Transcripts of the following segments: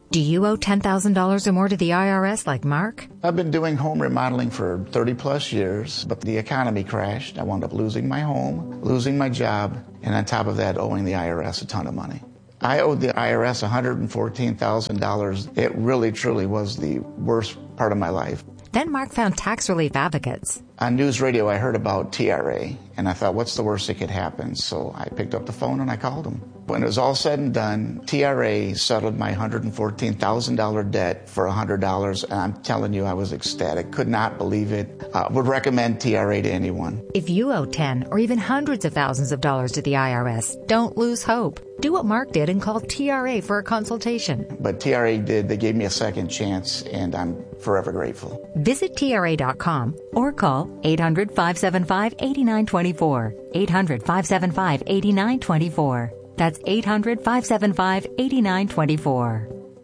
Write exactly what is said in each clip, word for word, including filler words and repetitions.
Do you owe ten thousand dollars or more to the I R S like Mark? I've been doing home remodeling for thirty plus years, but the economy crashed. I wound up losing my home, losing my job, and on top of that, owing the I R S a ton of money. I owed the I R S one hundred fourteen thousand dollars. It really, truly was the worst part of my life. Then Mark found tax relief advocates. On news radio, I heard about T R A, and I thought, what's the worst that could happen? So I picked up the phone and I called them. When it was all said and done, T R A settled my one hundred fourteen thousand dollars debt for one hundred dollars, and I'm telling you, I was ecstatic. Could not believe it. Uh, would recommend T R A to anyone. If you owe ten or even hundreds of thousands of dollars to the I R S, don't lose hope. Do what Mark did and call T R A for a consultation. But T R A did. They gave me a second chance, and I'm forever grateful. Visit T R A dot com or call eight hundred, five seven five, eight nine two four. eight hundred, five seven five, eight nine two four. That's eight hundred, five seven five, eight nine two four.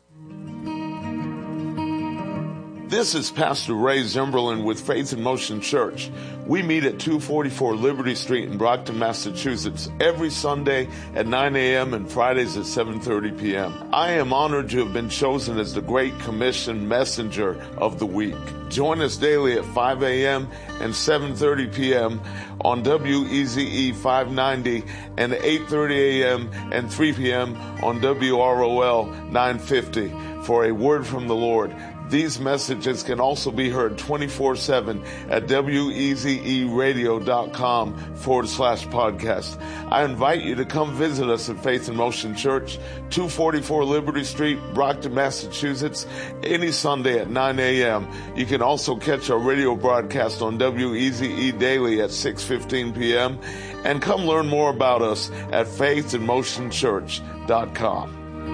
This is Pastor Ray Zimberlin with Faith in Motion Church. We meet at two forty-four Liberty Street in Brockton, Massachusetts, every Sunday at nine a.m. and Fridays at seven thirty p.m. I am honored to have been chosen as the Great Commission Messenger of the Week. Join us daily at five a.m. and seven thirty p.m. on W E Z E five ninety and eight thirty a.m. and three p.m. on W R O L nine fifty for a word from the Lord. These messages can also be heard twenty-four seven at W E Z E radio dot com forward slash podcast. I invite you to come visit us at Faith in Motion Church, two forty-four Liberty Street, Brockton, Massachusetts, any Sunday at nine a.m. You can also catch our radio broadcast on W E Z E Daily at six fifteen p.m. and come learn more about us at faith in motion church dot com.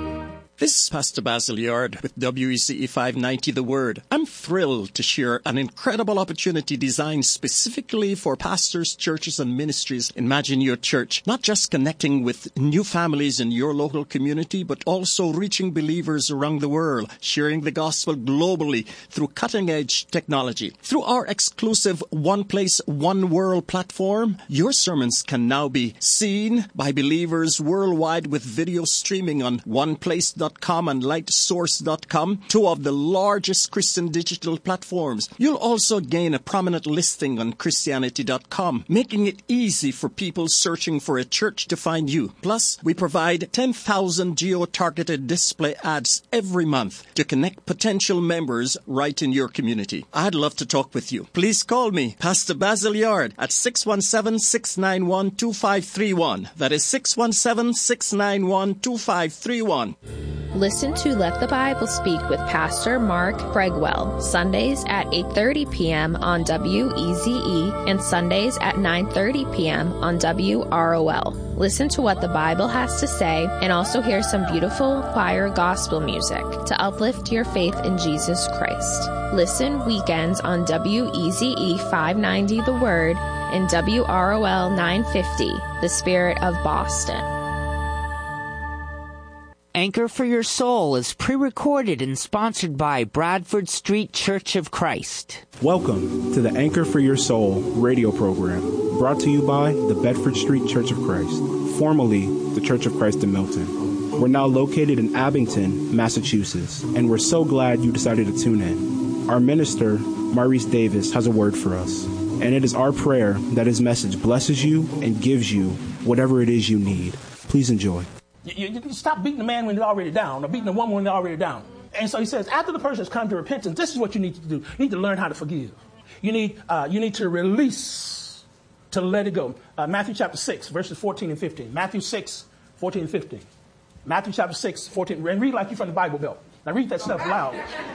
This is Pastor Basil Yard with W E Z E five ninety The Word. I'm thrilled to share an incredible opportunity designed specifically for pastors, churches, and ministries. Imagine your church not just connecting with new families in your local community, but also reaching believers around the world, sharing the gospel globally through cutting-edge technology. Through our exclusive One Place, One World platform, your sermons can now be seen by believers worldwide with video streaming on one place dot com and light source dot com, two of the largest Christian digital platforms. You'll also gain a prominent listing on Christianity dot com, making it easy for people searching for a church to find you. Plus, we provide ten thousand geo-targeted display ads every month to connect potential members right in your community. I'd love to talk with you. Please call me, Pastor Basil Yard, at six one seven, six nine one, two five three one. That is six one seven, six nine one, two five three one. Listen to Let the Bible Speak with Pastor Mark Bregwell, Sundays at eight thirty p.m. on W E Z E and Sundays at nine thirty p.m. on W R O L. Listen to what the Bible has to say and also hear some beautiful choir gospel music to uplift your faith in Jesus Christ. Listen weekends on W E Z E five ninety The Word and W R O L nine fifty, The Spirit of Boston. Anchor for Your Soul is pre-recorded and sponsored by Bradford Street Church of Christ. Welcome to the Anchor for Your Soul radio program, brought to you by the Bedford Street Church of Christ, formerly the Church of Christ in Milton. We're now located in Abington, Massachusetts, and we're so glad you decided to tune in. Our minister, Maurice Davis, has a word for us, and it is our prayer that his message blesses you and gives you whatever it is you need. Please enjoy. You, you, you stop beating the man when they're already down, or beating the woman when they're already down. And so he says, after the person has come to repentance, this is what you need to do. You need to learn how to forgive. You need uh, you need to release, to let it go. Uh, Matthew chapter six, verses fourteen and fifteen. Matthew six, fourteen and fifteen. Matthew chapter six, fourteen. And read like you're from the Bible Belt. Now read that stuff loud.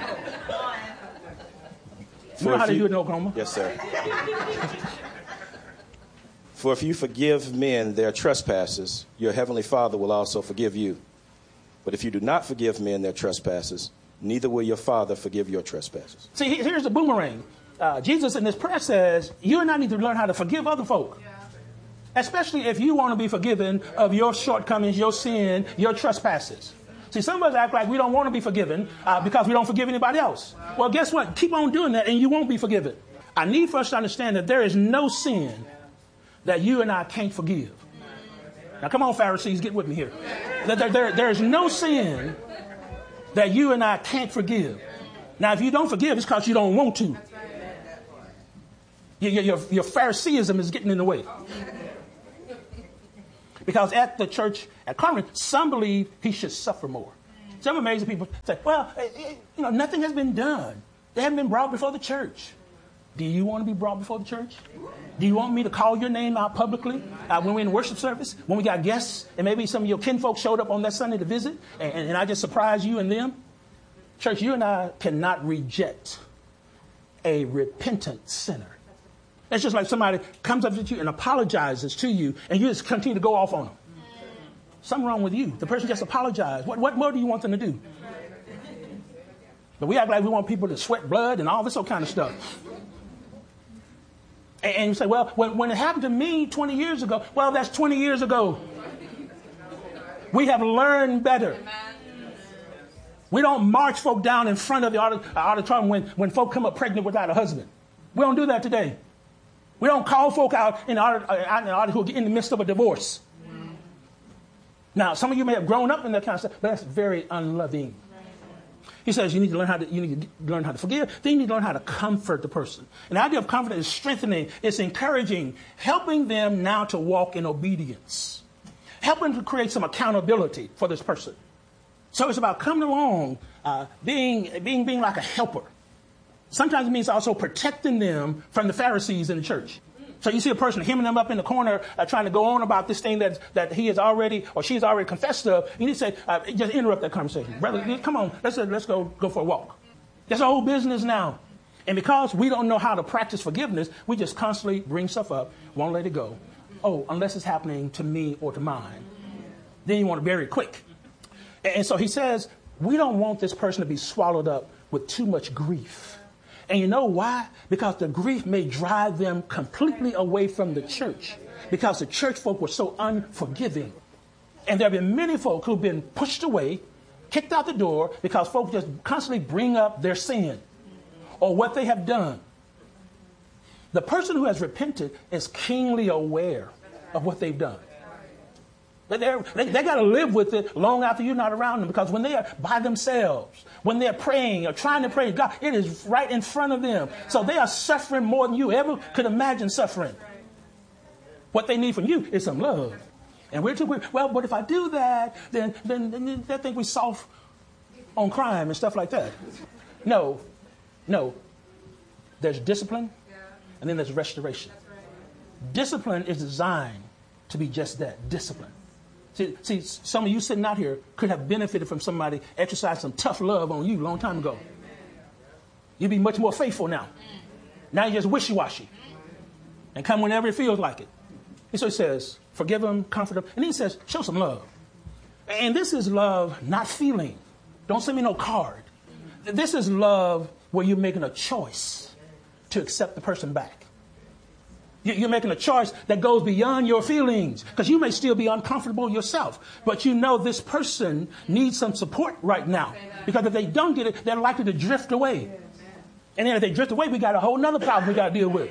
You know how they do it in Oklahoma? Yes, sir. For if you forgive men their trespasses, your heavenly Father will also forgive you. But if you do not forgive men their trespasses, neither will your Father forgive your trespasses. See, here's the boomerang. Uh, Jesus in this prayer says, you and I need to learn how to forgive other folk. Yeah. Especially if you want to be forgiven of your shortcomings, your sin, your trespasses. See, some of us act like we don't want to be forgiven uh, because we don't forgive anybody else. Well, guess what? Keep on doing that and you won't be forgiven. I need for us to understand that there is no sin that you and I can't forgive. Now, come on, Pharisees, get with me here. There, there, there is no sin that you and I can't forgive. Now, if you don't forgive, it's because you don't want to. Your, your, your Phariseeism is getting in the way. Because at the church at Corinth, some believe he should suffer more. Some amazing people say, well, you know, nothing has been done. They haven't been brought before the church. Do you want to be brought before the church? Do you want me to call your name out publicly uh, when we're in worship service, when we got guests, and maybe some of your kinfolk showed up on that Sunday to visit, and, and I just surprised you and them? Church, you and I cannot reject a repentant sinner. It's just like somebody comes up to you and apologizes to you, and you just continue to go off on them. Something wrong with you. The person just apologized. What, what more do you want them to do? But we act like we want people to sweat blood and all this old kind of stuff. And, and you say, well, when, when it happened to me twenty years ago, well, that's twenty years ago. We have learned better. We don't march folk down in front of the auditorium when, when folk come up pregnant without a husband. We don't do that today. We don't call folk out in the auditorium who are in the midst of a divorce. Now, some of you may have grown up in that kind of stuff, but that's very unloving. He says you need to learn how to you need to learn how to forgive. Then you need to learn how to comfort the person. And the idea of comfort is strengthening, it's encouraging, helping them now to walk in obedience, helping to create some accountability for this person. So it's about coming along, uh, being being being like a helper. Sometimes it means also protecting them from the Pharisees in the church. So you see a person hemming them up in the corner, uh, trying to go on about this thing that that he has already or she's already confessed of. You need to say, uh, just interrupt that conversation, brother. Come on, let's uh, let's go go for a walk. That's our whole business now. And because we don't know how to practice forgiveness, we just constantly bring stuff up, won't let it go. Oh, unless it's happening to me or to mine, then you want to bury it quick. And, and so he says we don't want this person to be swallowed up with too much grief. And you know why? Because the grief may drive them completely away from the church. Because the church folk were so unforgiving. And there have been many folk who've been pushed away, kicked out the door, because folk just constantly bring up their sin or what they have done. The person who has repented is keenly aware of what they've done. They're, they they got to live with it long after you're not around them, because when they are by themselves, when they're praying or trying to praise God, it is right in front of them. So they are suffering more than you ever could imagine suffering. What they need from you is some love. And we're too weird. Well, but if I do that, then, then, then they think we soft on crime and stuff like that. No, no. There's discipline, and then there's restoration. Discipline is designed to be just that, discipline. See, see, some of you sitting out here could have benefited from somebody exercising some tough love on you a long time ago. You'd be much more faithful now. Now you're just wishy-washy and come whenever it feels like it. And so he says, forgive them, comfort them. And then he says, show some love. And this is love, not feeling. Don't send me no card. This is love where you're making a choice to accept the person back. You're making a choice that goes beyond your feelings, because you may still be uncomfortable yourself. But you know this person needs some support right now, because if they don't get it, they're likely to drift away. And then if they drift away, we got a whole nother problem we got to deal with.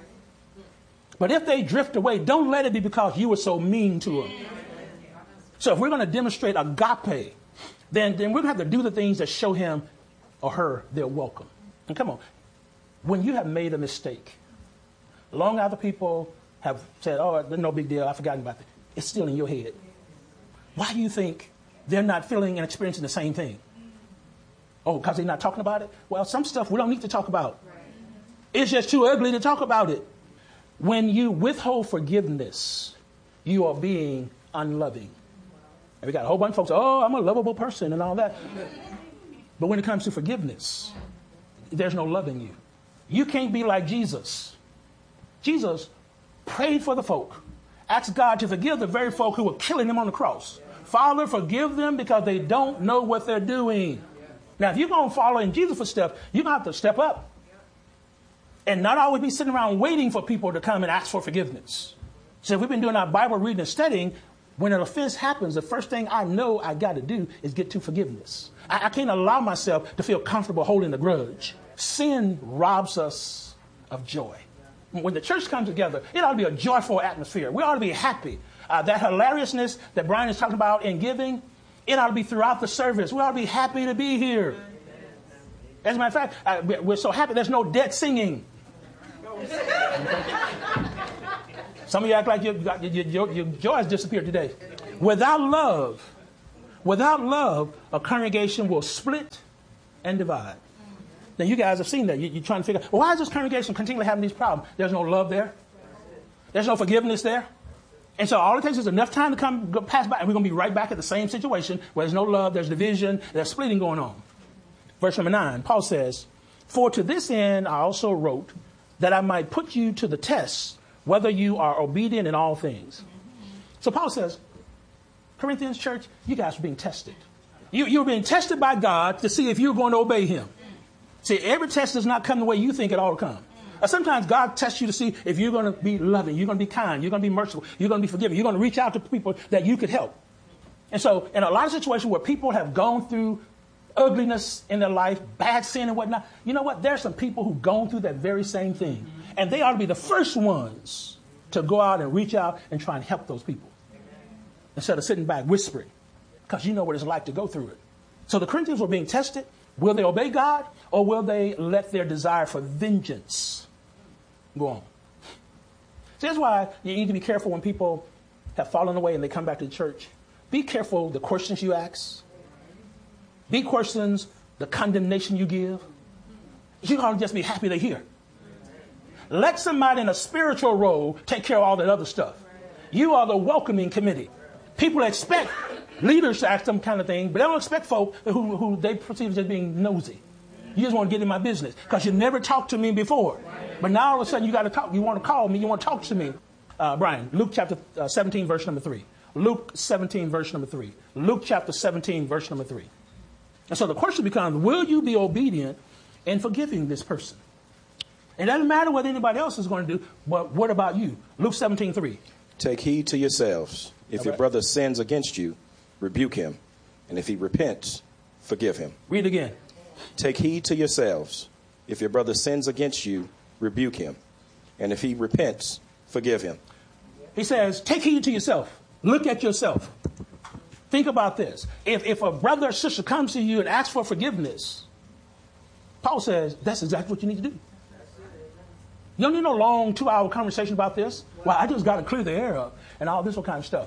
But if they drift away, don't let it be because you were so mean to them. So if we're going to demonstrate agape, then, then we're going to have to do the things that show him or her they're welcome. And come on, when you have made a mistake, long after people have said, oh, no big deal, I've forgotten about it, it's still in your head. Why do you think they're not feeling and experiencing the same thing? Oh, because they're not talking about it? Well, some stuff we don't need to talk about. It's just too ugly to talk about it. When you withhold forgiveness, you are being unloving. And we got a whole bunch of folks, oh, I'm a lovable person and all that. But when it comes to forgiveness, there's no love in you. You can't be like Jesus. Jesus prayed for the folk, asked God to forgive the very folk who were killing him on the cross. Father, forgive them because they don't know what they're doing. Now, if you're going to follow in Jesus' footsteps, you're going to have to step up and not always be sitting around waiting for people to come and ask for forgiveness. So if we've been doing our Bible reading and studying, when an offense happens, the first thing I know I got to do is get to forgiveness. I, I can't allow myself to feel comfortable holding a grudge. Sin robs us of joy. When the church comes together, it ought to be a joyful atmosphere. We ought to be happy. Uh, that hilariousness that Brian is talking about in giving, It ought to be throughout the service. We ought to be happy to be here. As a matter of fact, uh, we're so happy there's no dead singing. Some of you act like your, your, your, your joy has disappeared today. Without love, without love, a congregation will split and divide. Now, you guys have seen that. You, you're trying to figure out, well, why is this congregation continually having these problems? There's no love there. There's no forgiveness there. And so all it takes is enough time to come go, pass by, and we're going to be right back at the same situation where there's no love, there's division, there's splitting going on. Verse number nine, Paul says, for to this end I also wrote, that I might put you to the test, whether you are obedient in all things. So Paul says, Corinthians church, you guys are being tested. You, you're being tested by God to see if you're going to obey him. See, every test does not come the way you think it ought to come. Uh, sometimes God tests you to see if you're going to be loving, you're going to be kind, you're going to be merciful, you're going to be forgiving, you're going to reach out to people that you could help. And so in a lot of situations where people have gone through ugliness in their life, bad sin and whatnot, you know what? There's some people who've gone through that very same thing. And they ought to be the first ones to go out and reach out and try and help those people. Instead of sitting back whispering. Because you know what it's like to go through it. So the Corinthians were being tested. Will they obey God, or will they let their desire for vengeance go on? So that's why you need to be careful when people have fallen away and they come back to the church. Be careful the questions you ask. Be questions the condemnation you give. You ought to just be happy to hear. Let somebody in a spiritual role take care of all that other stuff. You are the welcoming committee. People expect leaders to ask them kind of thing, but they don't expect folk who, who they perceive as being nosy. You just want to get in my business because you never talked to me before. But now all of a sudden you got to talk. You want to call me. You want to talk to me. Uh, Brian, Luke chapter uh, seventeen, verse number three. Luke seventeen, verse number three. Luke chapter seventeen, verse number three. And so the question becomes, will you be obedient in forgiving this person? It doesn't matter what anybody else is going to do, but what about you? Luke seventeen, three. Take heed to yourselves. If All your right. brother sins against you, rebuke him. And if he repents, forgive him. Read again. Take heed to yourselves. If your brother sins against you, rebuke him. And if he repents, forgive him. He says, take heed to yourself. Look at yourself. Think about this. If, if a brother or sister comes to you and asks for forgiveness, Paul says that's exactly what you need to do. You don't need no long two-hour conversation about this. Well, I just got to clear the air up and all this kind of stuff.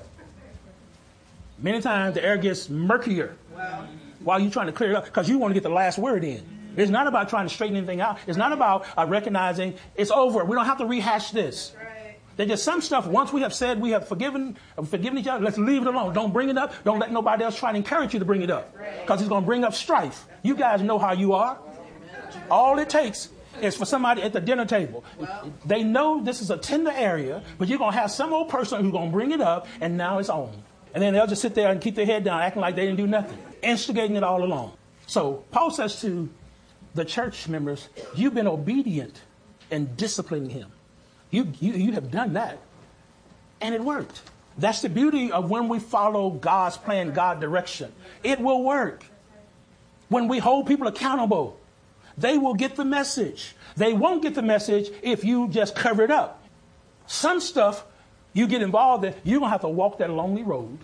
Many times the air gets murkier while you're trying to clear it up because you want to get the last word in. It's not about trying to straighten anything out. It's not about uh, recognizing it's over. We don't have to rehash this. Right. There's just some stuff, once we have said we have forgiven uh, forgiven each other, let's leave it alone. Don't bring it up. Don't let nobody else try to encourage you to bring it up because it's going to bring up strife. You guys know how you are. All it takes is for somebody at the dinner table. They know this is a tender area, but you're going to have some old person who's going to bring it up, and now it's on. And then they'll just sit there and keep their head down, acting like they didn't do nothing, instigating it all along. So Paul says to the church members, you've been obedient in disciplining him. You, you, you have done that, and it worked. That's the beauty of when we follow God's plan, God's direction. It will work. When we hold people accountable, they will get the message. They won't get the message if you just cover it up. Some stuff you get involved in, you're going to have to walk that lonely road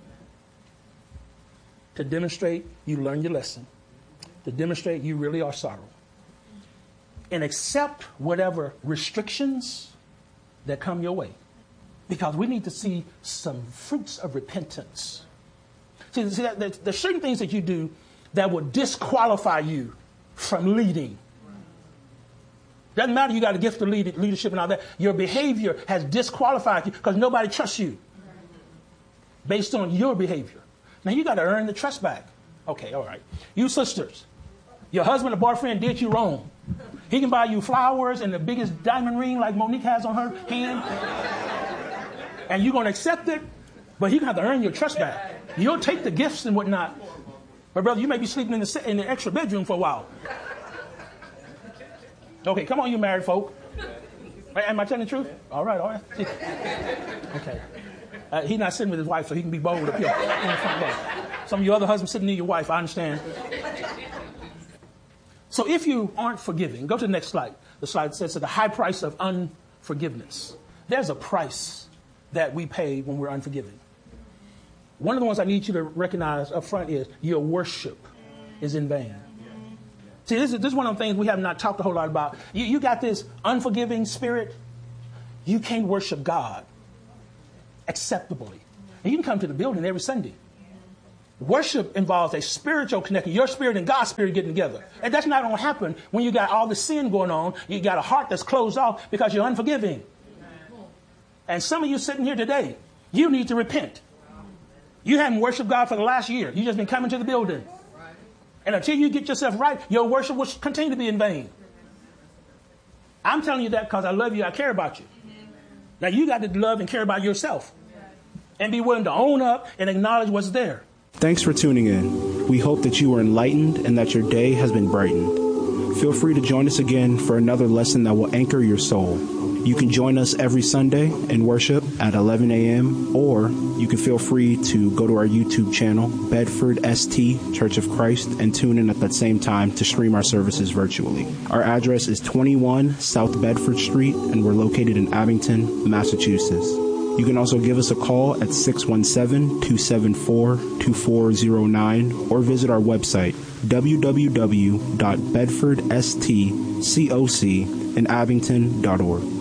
to demonstrate you learned your lesson, to demonstrate you really are sorry, and accept whatever restrictions that come your way. Because we need to see some fruits of repentance. See, see that, there's certain things that you do that will disqualify you from leading. Doesn't matter you got a gift of lead, leadership and all that. Your behavior has disqualified you because nobody trusts you based on your behavior. Now you got to earn the trust back. Okay, all right. You sisters, your husband or boyfriend did you wrong. He can buy you flowers and the biggest diamond ring like Monique has on her hand. And you're going to accept it, but he's going to have to earn your trust back. You'll take the gifts and whatnot. But brother, you may be sleeping in the, in the extra bedroom for a while. Okay, come on, you married folk. Am I telling the truth? All right, all right. Okay. Uh, he's not sitting with his wife, so he can be bold up here in the front door. Some of your other husbands sitting near your wife, I understand. So if you aren't forgiving, go to the next slide. The slide says the high price of unforgiveness. There's a price that we pay when we're unforgiving. One of the ones I need you to recognize up front is your worship is in vain. See, this is, this is one of the things we have not talked a whole lot about. You, you got this unforgiving spirit. You can't worship God acceptably. And you can come to the building every Sunday. Worship involves a spiritual connection. Your spirit and God's spirit getting together. And that's not going to happen when you got all the sin going on. You got a heart that's closed off because you're unforgiving. And some of you sitting here today, you need to repent. You haven't worshiped God for the last year. You've just been coming to the building. And until you get yourself right, your worship will continue to be in vain. I'm telling you that because I love you. I care about you. Now you got to love and care about yourself. And be willing to own up and acknowledge what's there. Thanks for tuning in. We hope that you were enlightened and that your day has been brightened. Feel free to join us again for another lesson that will anchor your soul. You can join us every Sunday in worship at eleven a.m. or you can feel free to go to our YouTube channel, Bedford S T Church of Christ, and tune in at that same time to stream our services virtually. Our address is twenty-one South Bedford Street, and we're located in Abington, Massachusetts. You can also give us a call at six one seven, two seven four, two four zero nine or visit our website, w w w dot bedford s t coc in abington dot org.